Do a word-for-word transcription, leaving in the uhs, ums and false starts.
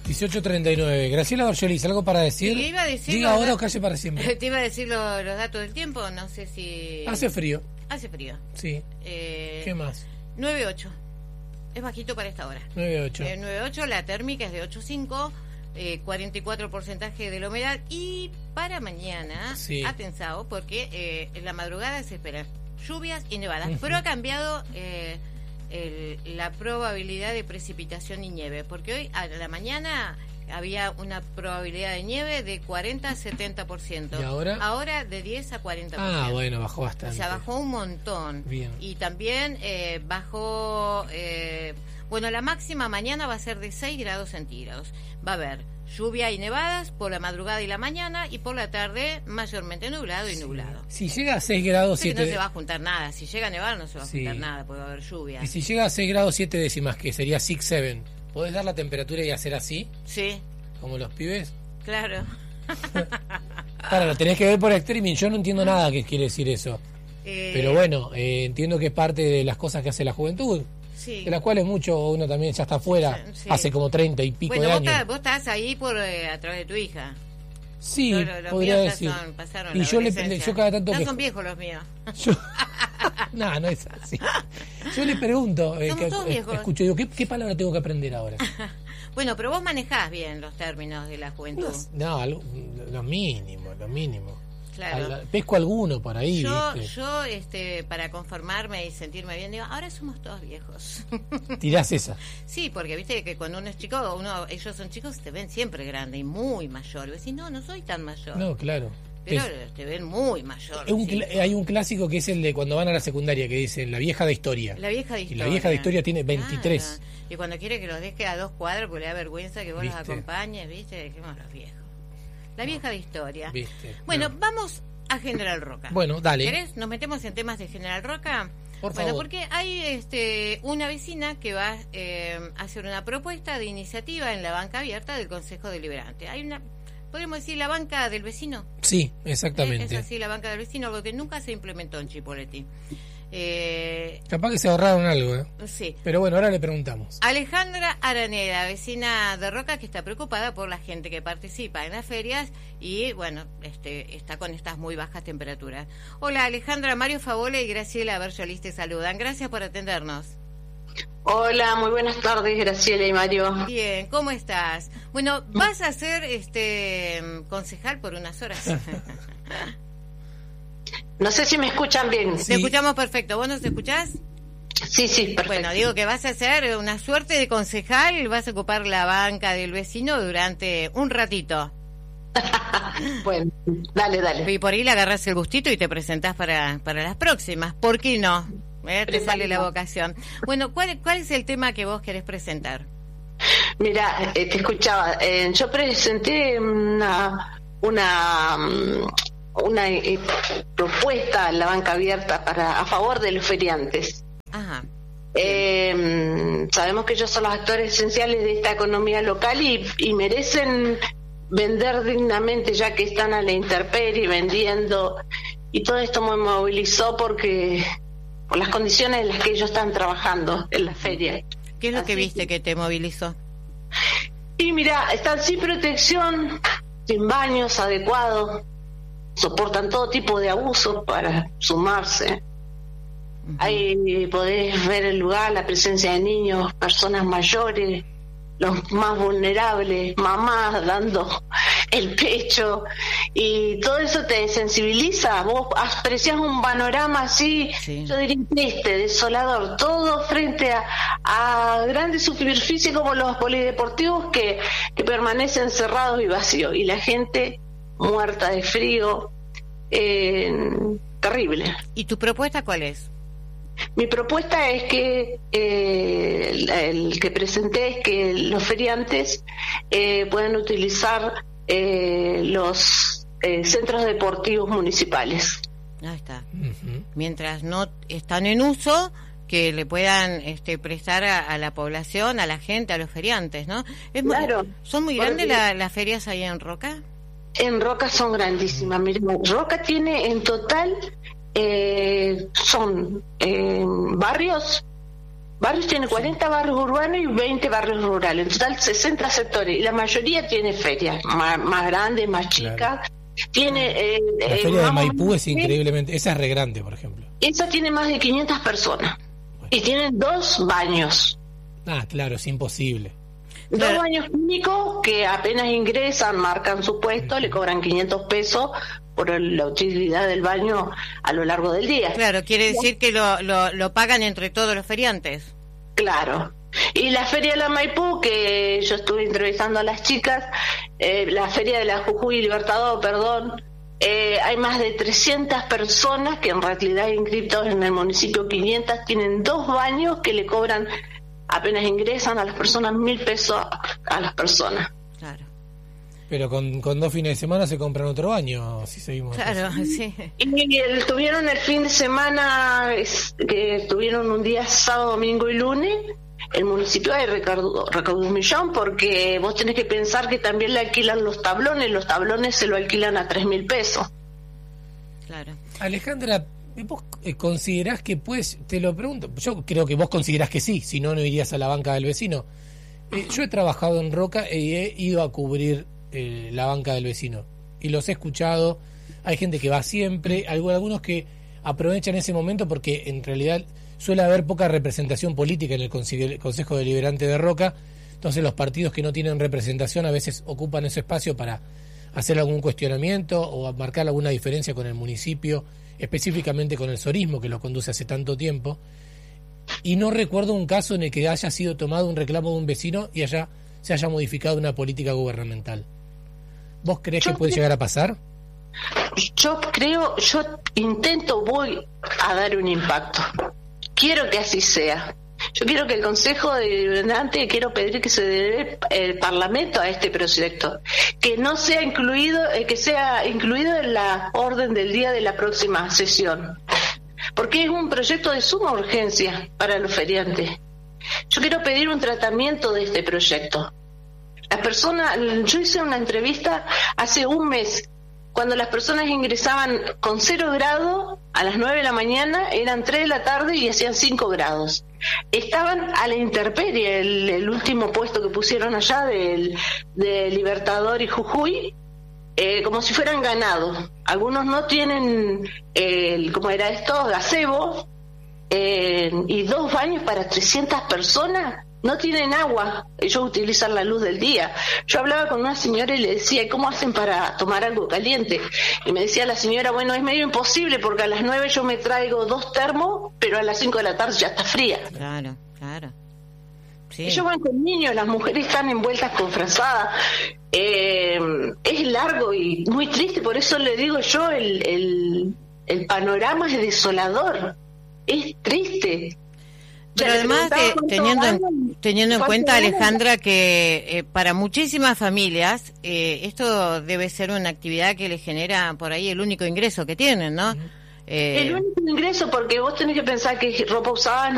dieciocho treinta y nueve. Graciela Dorgelis, ¿algo para decir? Sí, iba a decir Diga ahora o calle para siempre. Te iba a decir lo, los datos del tiempo, no sé si... Hace frío. Hace frío. Sí. Eh, ¿Qué más? nueve ocho. Es bajito para esta hora. nueve ocho. Eh, nueve ocho, la térmica es de ocho cinco, eh, cuarenta y cuatro por ciento de la humedad. Y para mañana, sí. atención, porque eh, en la madrugada se esperan lluvias y nevadas, uh-huh. pero ha cambiado eh, el, la probabilidad de precipitación y nieve, porque hoy a la mañana había una probabilidad de nieve de cuarenta a setenta por ciento. ¿Y ahora? Ahora de diez a cuarenta por ciento. Ah, bueno, bajó bastante. O sea, bajó un montón. Bien. Y también eh, bajó... Eh, bueno, la máxima mañana va a ser de seis grados centígrados. Va a haber lluvia y nevadas por la madrugada y la mañana, y por la tarde mayormente nublado y sí. nublado. Si llega a seis grados siete... No se va a juntar nada. Si llega a nevar no se va a sí. juntar nada, porque va a haber lluvia. Y si llega a seis grados siete décimas, que sería seis siete, ¿podés dar la temperatura y hacer así? Sí. ¿Como los pibes? Claro. Ahora, lo tenés que ver por streaming. Yo no entiendo nada que quiere decir eso. Eh... Pero bueno, eh, entiendo que es parte de las cosas que hace la juventud. Sí. De las cuales mucho uno también ya está afuera, sí. hace como treinta y pico bueno, de vos años. Estás, vos estás ahí por eh, a través de tu hija. Sí, lo, lo, podría decir. Son, pasaron y yo, le, yo cada tanto... No que... son viejos los míos. Yo... no, no es así. Yo le pregunto, eh, que, todos viejos. escucho, digo, ¿qué, ¿qué palabra tengo que aprender ahora? Bueno, pero vos manejás bien los términos de la juventud. No, no lo mínimo, lo mínimo. Claro. Al, pesco alguno por ahí. Yo, ¿viste? yo este, para conformarme y sentirme bien, digo, ahora somos todos viejos. ¿Tirás esa? Sí, porque viste que cuando uno es chico, uno, ellos son chicos, te ven siempre grande y muy mayor. Y decís, no, no soy tan mayor. No, claro. Pero es, te ven muy mayor. Un, sí. Hay un clásico que es el de cuando van a la secundaria, que dicen la vieja de historia. La vieja de historia. Y la vieja de historia tiene veintitrés. Claro. Y cuando quiere que los deje a dos cuadras, porque le da vergüenza que vos ¿Viste? los acompañes, viste, dejemos los viejos. La vieja de historia. ¿Viste? Bueno, no. vamos a General Roca. Bueno, dale. ¿Querés? ¿Nos metemos en temas de General Roca? Por bueno, favor. porque hay este, una vecina que va eh, a hacer una propuesta de iniciativa en la banca abierta del Consejo Deliberante. Hay una, podríamos decir, la banca del vecino. Sí, exactamente. ¿Eh? Es así, la banca del vecino, algo que nunca se implementó en Chipoleti. Eh, Capaz que se ahorraron algo, ¿eh? Sí. Pero bueno, ahora le preguntamos. Alejandra Araneda, vecina de Roca, que está preocupada por la gente que participa en las ferias y, bueno, este, está con estas muy bajas temperaturas. Hola, Alejandra, Mario Favole y Graciela Berjolis te saludan. Gracias por atendernos. Hola, muy buenas tardes, Graciela y Mario. Bien, ¿cómo estás? Bueno, vas a ser este concejal por unas horas. No sé si me escuchan bien. Sí. Te escuchamos perfecto. ¿Vos nos escuchás? Sí, sí, perfecto. Bueno, digo que vas a ser una suerte de concejal, vas a ocupar la banca del vecino durante un ratito. Bueno, dale, dale. Y por ahí le agarrás el gustito y te presentás para, para las próximas. ¿Por qué no? ¿Eh? Te sale la vocación. Bueno, ¿cuál, ¿cuál es el tema que vos querés presentar? Mira, eh, te escuchaba. Eh, yo presenté una... una una eh, propuesta en la banca abierta para a favor de los feriantes. Ajá. Eh, sabemos que ellos son los actores esenciales de esta economía local y, y merecen vender dignamente, ya que están a la intemperie vendiendo, y todo esto me movilizó porque por las condiciones en las que ellos están trabajando en la feria. ¿Qué es lo Así que viste que te movilizó? Y mira, están sin protección, sin baños adecuados, soportan todo tipo de abusos para sumarse. Uh-huh. Ahí podés ver el lugar, la presencia de niños, personas mayores, los más vulnerables, mamás dando el pecho, y todo eso te sensibiliza. Vos apreciás un panorama así, sí. Yo diría triste, desolador, todo frente a, a grandes superficies como los polideportivos que, que permanecen cerrados y vacíos, y la gente muerta de frío, eh, terrible. ¿Y tu propuesta cuál es? Mi propuesta es que eh, el, el que presenté es que los feriantes eh, puedan utilizar eh, los eh, centros deportivos municipales. Ahí está. Uh-huh. Mientras no están en uso, que le puedan este, prestar a, a la población, a la gente, a los feriantes, ¿no? Es claro. Muy, ¿Son muy grandes la, las ferias ahí en Roca? En Roca son grandísimas. Mira, Roca tiene en total... Eh, son eh, barrios Barrios tiene cuarenta barrios urbanos y veinte barrios rurales, en total sesenta sectores, y la mayoría tiene ferias, más, más grandes, más chicas. Claro. Tiene eh, la eh, feria de Maipú es increíblemente, esa es re grande, por ejemplo. Esa tiene más de quinientas personas, bueno. Y tienen dos baños. Ah, claro, es imposible. Dos claro. baños únicos que apenas ingresan, marcan su puesto, uh-huh. le cobran quinientos pesos por el, la utilidad del baño a lo largo del día. Claro, quiere decir que lo, lo, lo pagan entre todos los feriantes. Claro. Y la Feria de la Maipú, que yo estuve entrevistando a las chicas, eh, la Feria de la Jujuy Libertador, perdón, eh, hay más de trescientas personas que en realidad inscritos en el municipio quinientas, tienen dos baños que le cobran, apenas ingresan a las personas, mil pesos a las personas. Claro. Pero con, con dos fines de semana se compran otro baño, si seguimos. Claro, sí. Y el, tuvieron el fin de semana, es, que tuvieron un día sábado, domingo y lunes. El municipio de recaudó, recaudó un millón, porque vos tenés que pensar que también le alquilan los tablones, los tablones se lo alquilan a tres mil pesos. Claro. Alejandra, ¿vos considerás que pues, te lo pregunto, yo creo que vos considerás que sí, si no, no irías a la banca del vecino. Eh, yo he trabajado en Roca y he ido a cubrir eh, la banca del vecino, y los he escuchado, hay gente que va siempre, algunos que aprovechan ese momento porque en realidad suele haber poca representación política en el Consejo Deliberante de Roca, entonces los partidos que no tienen representación a veces ocupan ese espacio para hacer algún cuestionamiento o marcar alguna diferencia con el municipio, específicamente con el sorismo que lo conduce hace tanto tiempo, y no recuerdo un caso en el que haya sido tomado un reclamo de un vecino y haya, se haya modificado una política gubernamental. ¿Vos creés yo que puede creo, llegar a pasar? Yo creo, yo intento, voy a dar un impacto. Quiero que así sea. Yo quiero que el Consejo Deliberante, quiero pedir que se dé el Parlamento a este proyecto, que no sea incluido, eh, que sea incluido en la orden del día de la próxima sesión, porque es un proyecto de suma urgencia para los feriantes. Yo quiero pedir un tratamiento de este proyecto. Las personas, yo hice una entrevista hace un mes. Cuando las personas ingresaban con cero grados, a las nueve de la mañana, eran tres de la tarde y hacían cinco grados. Estaban a la intemperie, el, el último puesto que pusieron allá del, de Libertador y Jujuy, eh, como si fueran ganados. Algunos no tienen, eh, ¿cómo era esto? Gazebo, eh, y dos baños para trescientas personas. No tienen agua, ellos utilizan la luz del día. Yo hablaba con una señora y le decía, ¿y cómo hacen para tomar algo caliente? Y me decía la señora, bueno, es medio imposible porque a las nueve yo me traigo dos termos, pero a las cinco de la tarde ya está fría. Claro, claro. Sí. Ellos van con niños, las mujeres están envueltas con frazadas. Eh, es largo y muy triste, por eso le digo yo, el, el, el panorama es desolador, es triste. Pero además, eh, teniendo en, teniendo en cuenta, Alejandra, que eh, para muchísimas familias eh, esto debe ser una actividad que les genera por ahí el único ingreso que tienen, ¿no? Uh-huh. Eh, el único ingreso, porque vos tenés que pensar que ropa usada